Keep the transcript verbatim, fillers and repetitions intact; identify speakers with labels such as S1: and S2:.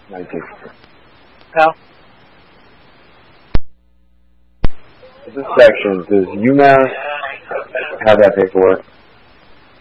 S1: nineteen.
S2: Pal?
S1: This section, does UMass have that paperwork?